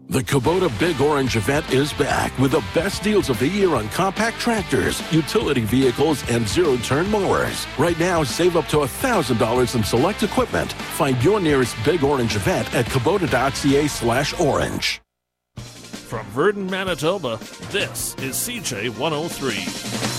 The Kubota Big Orange event is back with the best deals of the year on compact tractors, utility vehicles, and zero-turn mowers. Right now, save up to $1,000 in select equipment. Find your nearest Big Orange event at Kubota.ca/orange. From Verdon, Manitoba, this is CJ 103.